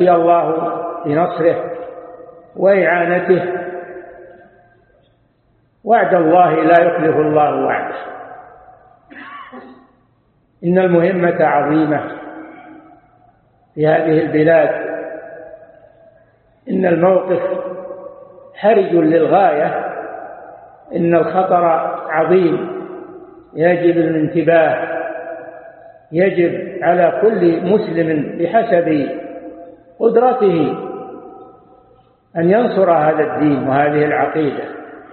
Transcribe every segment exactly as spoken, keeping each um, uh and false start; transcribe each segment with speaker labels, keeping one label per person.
Speaker 1: الله بنصره وإعانته، وعد الله لا يخلف الله وعده. إن المهمة عظيمة في هذه البلاد، إن الموقف حرج للغاية، إن الخطر عظيم، يجب الانتباه، يجب على كل مسلم بحسب قدرته أن ينصر هذا الدين وهذه العقيدة،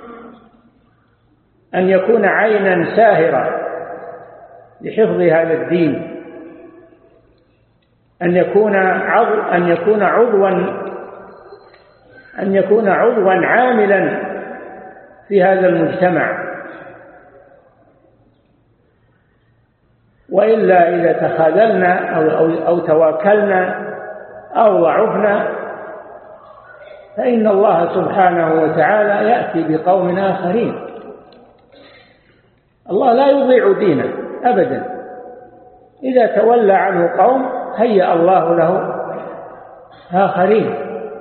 Speaker 1: أن يكون عينا ساهرة لحفظ هذا الدين، أن يكون عضو أن يكون عضوا أن يكون عضوا عاملا في هذا المجتمع. وإلا إذا تخاذلنا أو, أو, أو تواكلنا أو ضعفنا فإن الله سبحانه وتعالى يأتي بقوم آخرين. الله لا يضيع دينه أبدا، إذا تولى عنه قوم هيأ الله له آخرين.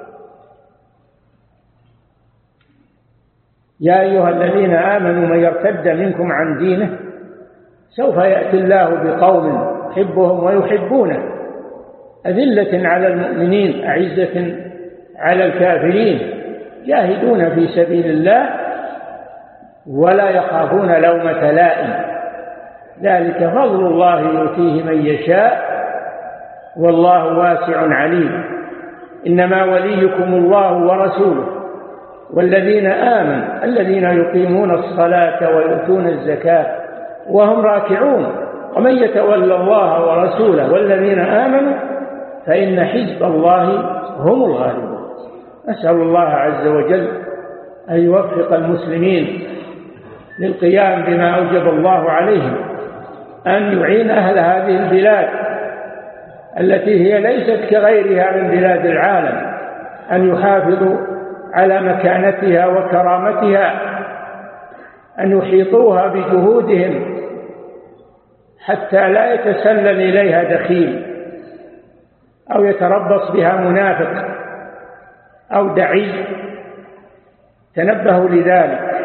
Speaker 1: يا أيها الذين آمنوا من يرتد منكم عن دينه سوف يأتي الله بقوم يحبهم ويحبونه، أذلة على المؤمنين أعزة على الكافرين، جاهدون في سبيل الله ولا يخافون لومة لائم، ذلك فضل الله يؤتيه من يشاء والله واسع عليم. إنما وليكم الله ورسوله والذين آمنوا الذين يقيمون الصلاة ويؤتون الزكاة وهم راكعون، ومن يتولى الله ورسوله والذين آمنوا فإن حزب الله هم الغالبون. نسأل الله عز وجل أن يوفق المسلمين للقيام بما أوجب الله عليهم، أن يعين أهل هذه البلاد التي هي ليست كغيرها من بلاد العالم، أن يحافظوا على مكانتها وكرامتها، أن يحيطوها بجهودهم حتى لا يتسلل إليها دخيل أو يتربص بها منافق أو دعي. تنبهوا لذلك،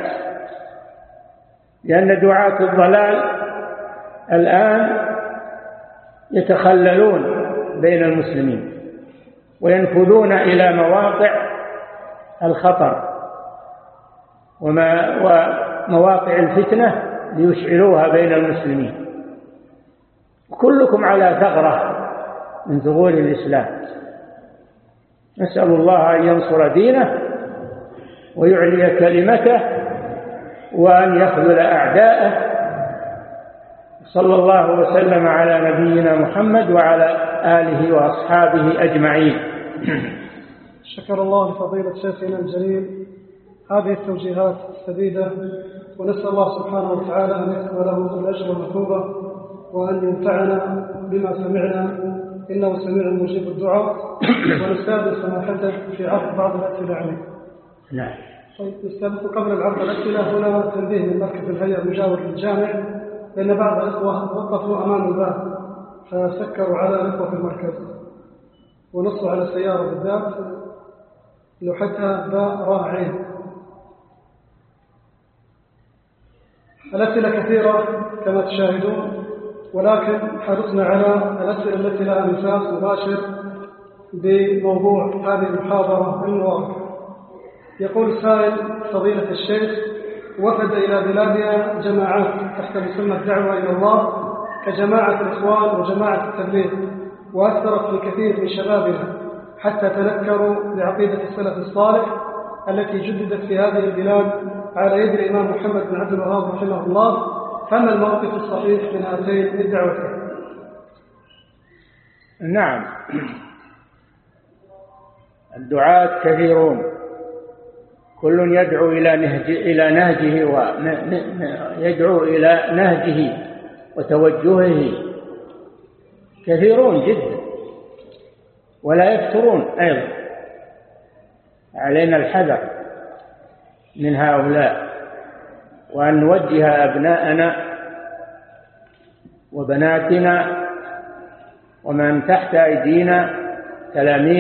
Speaker 1: لأن دعاة الضلال الآن يتخللون بين المسلمين وينفذون إلى مواقع الخطر ومواقع الفتنة ليشعلوها بين المسلمين. كلكم على ثغرة من ثغور الإسلام. نسأل الله أن ينصر دينه ويعلي كلمته وأن يخذل أعداءه. صلى الله وسلم على نبينا محمد وعلى آله وأصحابه أجمعين.
Speaker 2: شكر الله لفضيلة شيخنا الجليل هذه التوجيهات السديدة، ونسأل الله سبحانه وتعالى أن يكتب له الأجر والمثوبة وأن ينفعنا بما سمعنا، إنه سميع مجيب الدعاء. ونستأذن سماحته في عرض بعض الأسئلة عليه.
Speaker 1: نعم.
Speaker 2: طيب، نستأذن قبل العرض الأسئلة هنا تنبيه من مركز الهيئة المجاور للجامع، لأن بعض الأخوة وقفوا أمام الباب فسكروا على الأخوة في المركز ونصوا على السيارة بالذات لحتى باء راء عين. الأسئلة كثيرة كما تشاهدون، ولكن حرصنا على الأسئلة التي لها مساس مباشر بموضوع هذه المحاضرة المواضح. يقول السائل: فضيلة الشيخ، وفد إلى بلادنا جماعات تحت مسمى الدعوة إلى الله كجماعة الإخوان وجماعة التبليغ، وأثرت في كثير من شبابنا حتى تنكروا بعقيدة السلف الصالح التي جددت في هذه البلاد على يد الإمام محمد بن عبد الوهاب رحمه الله، فما الموقف الصحيح من هاتين الدعوتين؟
Speaker 1: نعم، الدعاة كثيرون، كل يدعو إلى نهج إلى نهجه ويدعو إلى نهجه وتوجهه، كثيرون جدا ولا يكثرون أيضا. علينا الحذر من هؤلاء، وأن نوجه أبناءنا وبناتنا ومن تحت أيدينا تلاميذ